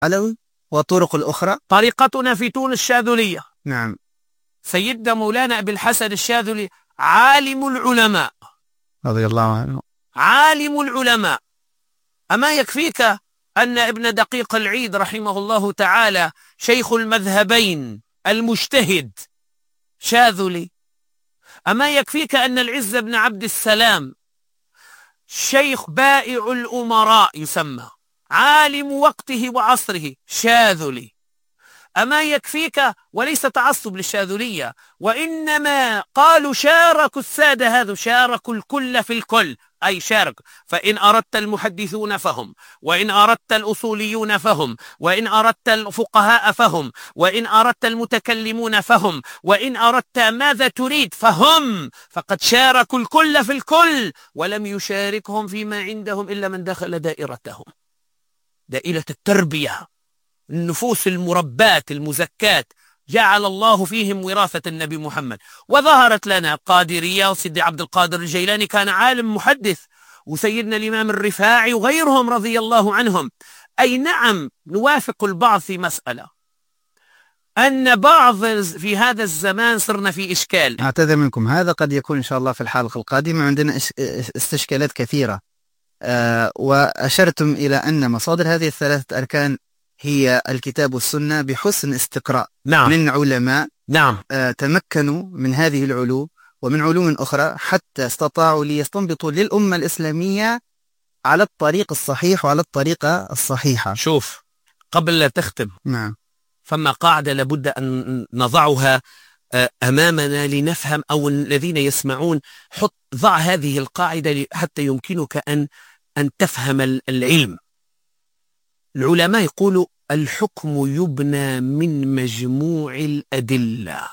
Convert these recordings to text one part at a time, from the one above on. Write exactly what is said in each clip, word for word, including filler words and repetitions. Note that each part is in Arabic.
علوي. وطرق الأخرى طريقتنا في تونس شاذلية. نعم. سيدنا مولانا أبي الحسن الشاذلي عالم العلماء رضي الله عنه، عالم العلماء. أما يكفيك أن ابن دقيق العيد رحمه الله تعالى شيخ المذهبين المجتهد شاذلي. أما يكفيك أن العز بن عبد السلام شيخ بائع الأمراء يسمى، عالم وقته وعصره شاذلي. أما يكفيك، وليس تعصب للشاذلية، وإنما قالوا شاركوا السادة هذا، شاركوا الكل في الكل، أي شارك. فإن أردت المحدثون فهم، وإن أردت الأصوليون فهم، وإن أردت الفقهاء فهم، وإن أردت المتكلمون فهم، وإن أردت ماذا تريد فهم، فقد شاركوا الكل في الكل، ولم يشاركهم فيما عندهم إلا من دخل دائرتهم، دائرة التربية، النفوس المربات المزكات، جعل الله فيهم وراثة النبي محمد. وظهرت لنا القادرية، وسيدي عبد القادر الجيلاني كان عالم محدث، وسيدنا الإمام الرفاعي وغيرهم رضي الله عنهم. أي نعم، نوافق البعض في مسألة، أن بعض في هذا الزمان صرنا في إشكال. أعتذر منكم، هذا قد يكون إن شاء الله في الحلقة القادمة. عندنا استشكالات كثيرة، أه وأشرتم إلى أن مصادر هذه الثلاثة أركان هي الكتاب والسنة بحسن استقراء نعم. من علماء نعم. آه تمكنوا من هذه العلوم ومن علوم أخرى، حتى استطاعوا ليستنبطوا للأمة الإسلامية على الطريق الصحيح وعلى الطريقة الصحيحة. شوف، قبل لا تختم، نعم، فما قاعدة لابد أن نضعها أمامنا لنفهم، أو الذين يسمعون، حط ضع هذه القاعدة حتى يمكنك أن أن تفهم العلم. العلماء يقولوا الحكم يبنى من مجموع الأدلة.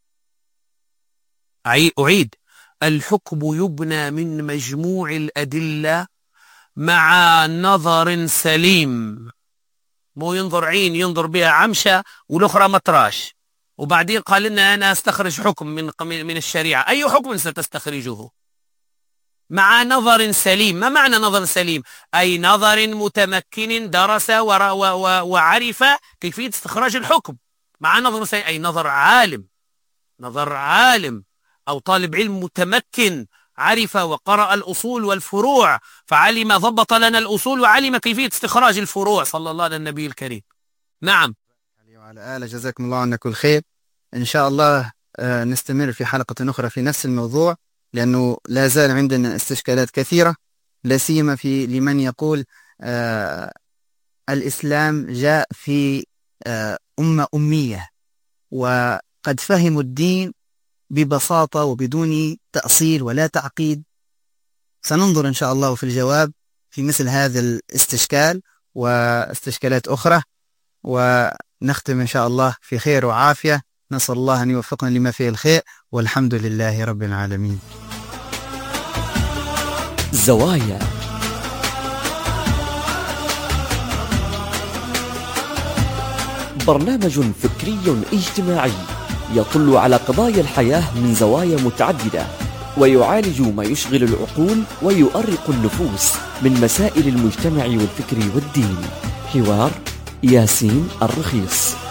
أعيد، الحكم يبنى من مجموع الأدلة مع نظر سليم، مو ينظر عين ينظر بها عمشة والأخرى مطراش، وبعدين قال لنا أنا أستخرج حكم من من الشريعة. أي حكم ستستخرجه؟ مع نظر سليم. ما معنى نظر سليم؟ أي نظر متمكن درس وعرف كيفية استخراج الحكم. مع نظر سليم أي نظر عالم، نظر عالم أو طالب علم متمكن، عرف وقرأ الأصول والفروع، فعلم ضبط لنا الأصول وعلم كيفية استخراج الفروع، صلى الله على النبي الكريم. نعم. وعلى آله، جزاكم الله عنا كل خير. إن شاء الله نستمر في حلقة أخرى في نفس الموضوع، لأنه لا زال عندنا استشكالات كثيرة، لا سيما في لمن يقول آه الإسلام جاء في آه أمة أمية، وقد فهموا الدين ببساطة وبدون تأصيل ولا تعقيد. سننظر إن شاء الله في الجواب في مثل هذا الاستشكال واستشكالات أخرى، ونختم إن شاء الله في خير وعافية. نسأل الله أن يوفقنا لما فيه الخير، والحمد لله رب العالمين. زوايا برنامج فكري اجتماعي يطل على قضايا الحياة من زوايا متعددة، ويعالج ما يشغل العقول ويؤرق النفوس من مسائل المجتمع والفكر والدين. حوار ياسين الرخيص.